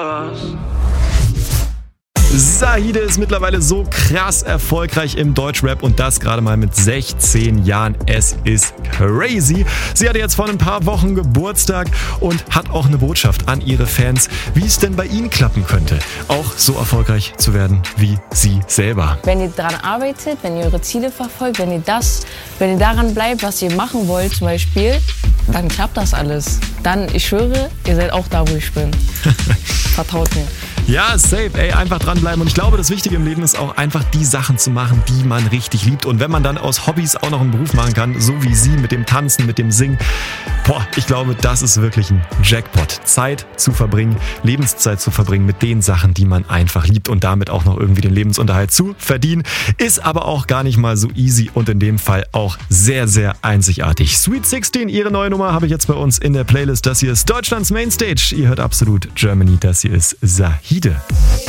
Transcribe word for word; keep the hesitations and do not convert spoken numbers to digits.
Zahide ist mittlerweile so krass erfolgreich im Deutschrap und das gerade mal mit sechzehn Jahren. Es ist crazy. Sie hatte jetzt vor ein paar Wochen Geburtstag und hat auch eine Botschaft an ihre Fans, wie es denn bei ihnen klappen könnte, auch so erfolgreich zu werden wie sie selber. Wenn ihr daran arbeitet, wenn ihr eure Ziele verfolgt, wenn ihr das, wenn ihr daran bleibt, was ihr machen wollt zum Beispiel, dann klappt das alles. Dann, ich schwöre, ihr seid auch da, wo ich bin. Vertraut mir. Ja, safe, ey, einfach dranbleiben. Und ich glaube, das Wichtige im Leben ist auch einfach die Sachen zu machen, die man richtig liebt. Und wenn man dann aus Hobbys auch noch einen Beruf machen kann, so wie sie mit dem Tanzen, mit dem Singen, boah, ich glaube, das ist wirklich ein Jackpot. Zeit zu verbringen, Lebenszeit zu verbringen mit den Sachen, die man einfach liebt und damit auch noch irgendwie den Lebensunterhalt zu verdienen, ist aber auch gar nicht mal so easy und in dem Fall auch sehr, sehr einzigartig. Sweet sechzehn, ihre neue Nummer, habe ich jetzt bei uns in der Playlist. Das hier ist Deutschlands Mainstage. Ihr hört absolut Germany, das hier ist Zahide.